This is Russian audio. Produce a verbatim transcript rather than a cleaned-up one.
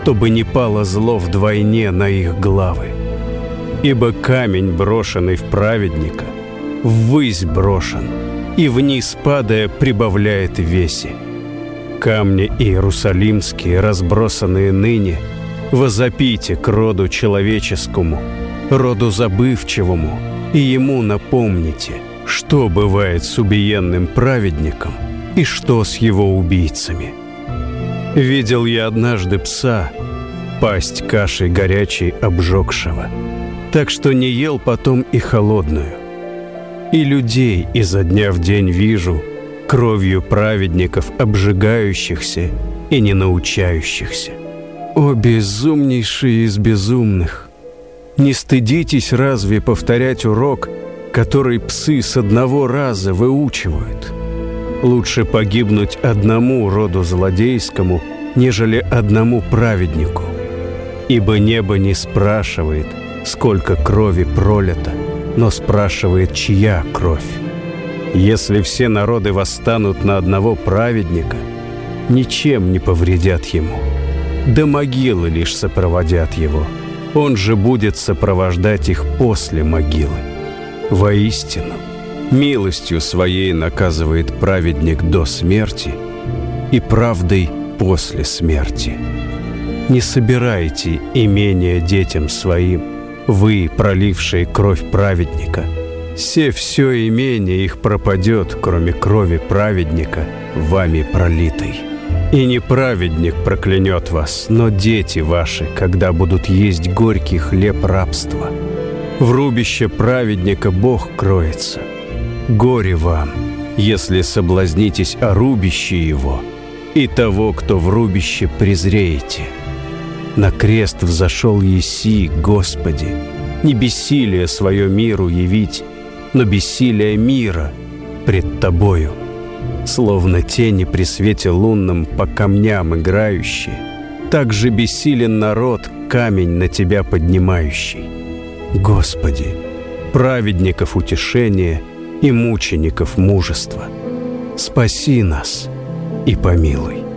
чтобы не пало зло вдвойне на их главы. Ибо камень, брошенный в праведника, ввысь брошен, и вниз падая прибавляет весе. Камни иерусалимские, разбросанные ныне, возопите к роду человеческому, роду забывчивому, и ему напомните, что бывает с убиенным праведником и что с его убийцами. Видел я однажды пса, пасть кашей горячей обжегшего, так что не ел потом и холодную. И людей изо дня в день вижу, кровью праведников обжигающихся и не научающихся. О, безумнейшие из безумных! Не стыдитесь разве повторять урок, который псы с одного раза выучивают? Лучше погибнуть одному роду злодейскому, нежели одному праведнику. Ибо небо не спрашивает, сколько крови пролито, но спрашивает, чья кровь. Если все народы восстанут на одного праведника, ничем не повредят ему. До могилы лишь сопроводят его. Он же будет сопровождать их после могилы. Воистину, милостью своей наказывает праведник до смерти и правдой после смерти. Не собирайте имения детям своим, вы, пролившие кровь праведника. Се все имение их пропадет, кроме крови праведника, вами пролитой. И не праведник проклянет вас, но дети ваши, когда будут есть горький хлеб рабства. В рубище праведника Бог кроется. Горе вам, если соблазнитесь о рубище его, и того, кто в рубище презреете. На крест взошел еси, Господи, не бессилие свое миру явить, но бессилие мира пред Тобою. Словно тени при свете лунном по камням играющие, так же бессилен народ, камень на Тебя поднимающий. Господи, праведников утешение и мучеников мужество, спаси нас и помилуй.